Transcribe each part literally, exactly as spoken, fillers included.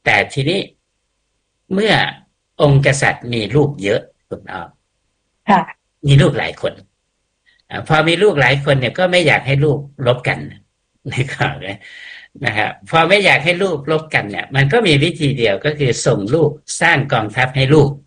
แต่ทีนี้เมื่อองค์กษัตริย์มีลูกเยอะคุณอ้อค่ะมีลูกหลายคนอพอมีลูกหลายคนเนี่ยก็ไม่อยากให้ลูกรบกันนะครับนะครับพอไม่อยากให้ลูกรบกันเนี่ยมันก็มีวิธีเดียวก็คือส่งลูกสร้างกองทัพให้ลูก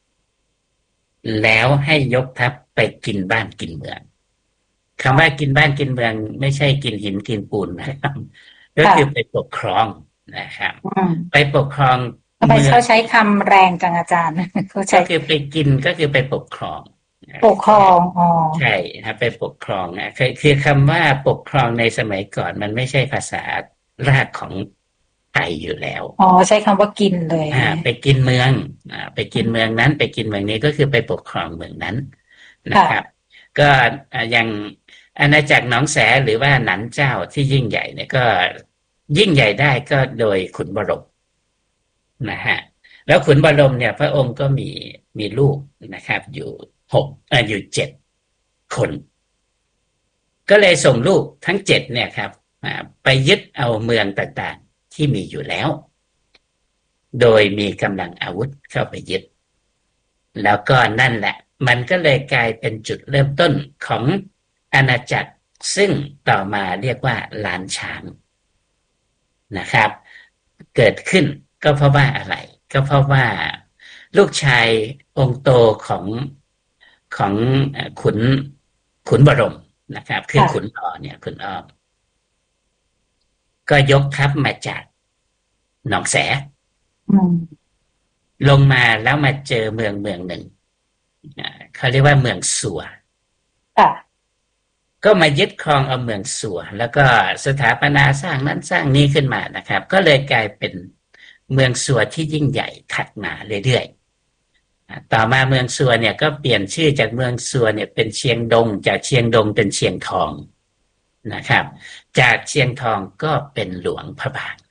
แล้วให้ยกทัพไปกินบ้านกินเมืองคำว่ากินบ้านกินเมืองไม่ใช่กินหินกินปูนนะครับก็คือไปค่ะปกครองนะครับอืมไปปกครองทำไมเมืองเขาใช้คำแรงจังอาจารย์เขาใช้ก็คือไปกินก็คือไปปกครองปกครองอ๋อใช่ครับไปปกครองนะคือคือคำว่าปกครองในสมัยก่อนมันไม่ใช่ภาษารากของไทยอยู่แล้วอ๋อใช้คำว่ากินเลยอ่าไปกินเมืองอ่าไปกินเมืองนั้นไปกินเมืองนี้ก็คือไปปกครองเมืองนั้นนะครับค่ะก็อย่างอาณาจักรหนองแสหรือว่าหนันเจ้าที่ยิ่งใหญ่เนี่ยก็ยิ่งใหญ่ได้ก็โดยขุนบรมนะฮะแล้วขุนบรมเนี่ยพระองค์ก็มีมีลูกนะครับอยู่หกอ่าอยู่เจ็ดคนก็เลยส่งลูกทั้งเจ็ดเนี่ยครับไปยึดเอาเมืองต่างๆที่มีอยู่แล้วโดยมีกำลังอาวุธเข้าไปยึดแล้วก็นั่นแหละมันก็เลยกลายเป็นจุดเริ่มต้นของอาณาจักรซึ่งต่อมาเรียกว่าล้านช้างนะครับเกิดขึ้นก็เพราะว่าอะไรก็เพราะว่าลูกชายองค์โตของของขุนขุนบรมนะครับคือขุนค่ะอ้อเนี่ยขุนอ้อก็ยกทัพมาจากหนองแสอืมลงมาแล้วมาเจอเมืองเมืองหนึ่งเขาเรียกว่าเมืองสัวค่ะก็มายึดครองเอาเมืองสัวแล้วก็สถาปนาสร้างนั้นสร้างนี้ขึ้นมานะครับก็เลยกลายเป็นเมืองสัวที่ยิ่งใหญ่ถัดมาเรื่อยๆต่อมาเมืองสัวเนี่ยก็เปลี่ยนชื่อจากเมืองสัวเนี่ยเป็นเชียงดงจากเชียงดงเป็นเชียงทองนะครับจากเชียงทองก็เป็นหลวงพระบาง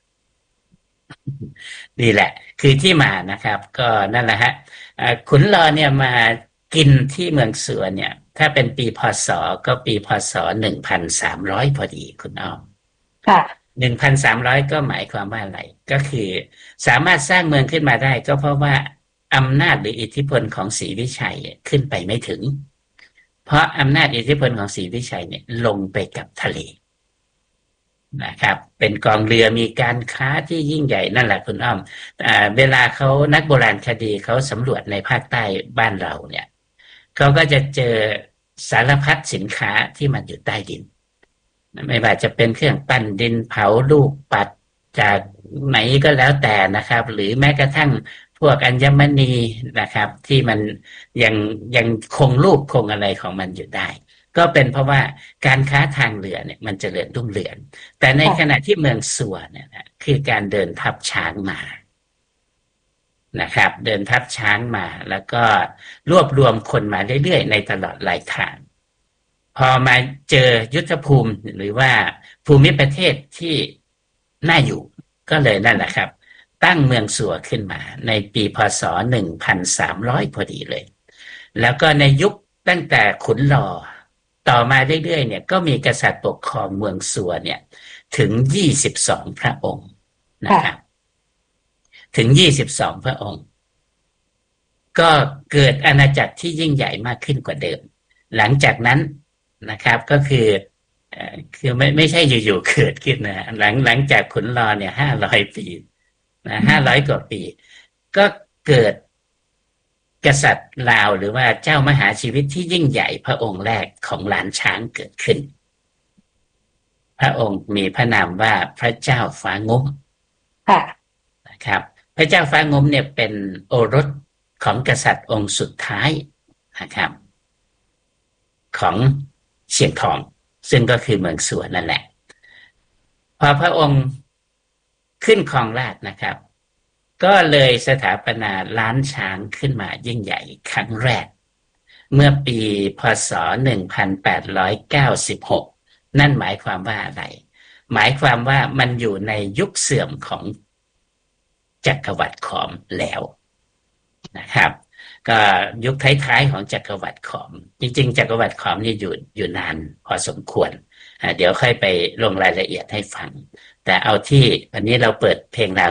นี่แหละคือที่มานะครับก็นั่นแหละฮะขุนรอเนี่ยมากินที่เมืองสัวเนี่ยถ้าเป็นปีพศก็ปีพศหนึ่งพันสามร้อยพอดีคุณอ้อมค่ะหนึ่งพันสามร้อยก็หมายความว่าอะไรก็คือสามารถสร้างเมืองขึ้นมาได้ก็เพราะว่าอำนาจหรืออิทธิพลของศรีวิชัยขึ้นไปไม่ถึงเพราะอำนาจอิทธิพลของศรีวิชัยเนี่ยลงไปกับทะเลนะครับเป็นกองเรือมีการค้าที่ยิ่งใหญ่นั่นแหละคุณอ้อมอ่าเวลาเขานักโบราณคดีเขาสำรวจในภาคใต้บ้านเราเนี่ยเขาก็จะเจอสารพัดสินค้าที่มันอยู่ใต้ดินไม่ว่าจะเป็นเครื่องปั้นดินเผาลูกปัดจากไหนก็แล้วแต่นะครับหรือแม้กระทั่งพวกอัญมณีนะครับที่มันยังยังคงรูปคงอะไรของมันอยู่ได้ก็เป็นเพราะว่าการค้าทางเรือเนี่ยมันจเจริญรุ่งเรืองแต่ในขณะค่ะที่เมืองสัวเนี่ยนะคือการเดินทัพช้างมานะครับเดินทัพช้างมาแล้วก็รวบรวมคนมาเรื่อยๆในตลอดหลายทางพอมาเจอยุทธภูมิหรือว่าภูมิประเทศที่น่าอยู่ก็เลยนั่นแหละครับตั้งเมืองสัวขึ้นมาในปีพศหนึ่งพันสามร้อยพอดีเลยแล้วก็ในยุคตั้งแต่ขุนรอต่อมาเรื่อยๆเนี่ยก็มีกษัตริย์ปกครองเมืองสัวเนี่ยถึงยี่สิบสองพระองค์นะครับค่ะถึงยี่สิบสองพระองค์ก็เกิดอาณาจักรที่ยิ่งใหญ่มากขึ้นกว่าเดิมหลังจากนั้นนะครับก็คือเอ่อคือไม่ไม่ใช่อยู่ๆเกิดขึ้นนะหลังหลังจากขุนรอเนี่ยห้าร้อยปีนะอืมห้าร้อยกว่าปีก็เกิดกษัตริย์ลาวหรือว่าเจ้ามหาชีวิตที่ยิ่งใหญ่พระองค์แรกของล้านช้างเกิดขึ้นพระองค์มีพระนามว่าพระเจ้าฟ้างุ้มค่ะนะครับพระเจ้าฟ้างุ้มเนี่ยเป็นโอรสของกษัตริย์องค์สุดท้ายนะครับของเชียงทองซึ่งก็คือเมืองสวนนั่นแหละพอพระองค์ขึ้นครองราชย์นะครับก็เลยสถาปนาล้านช้างขึ้นมายิ่งใหญ่ครั้งแรกเมื่อปีพศหนึ่งพันแปดร้อยเก้าสิบหกนั่นหมายความว่าอะไรหมายความว่ามันอยู่ในยุคเสื่อมของจักรวรรดิขอมแล้วนะครับก็ยุคท้ายๆของจักรวรรดิขอมจริงๆจักรวรรดิขอมนี่อยู่อยู่นานพอสมควรเดี๋ยวค่อยไปลงรายละเอียดให้ฟังแต่เอาที่วันนี้เราเปิดเพลงราว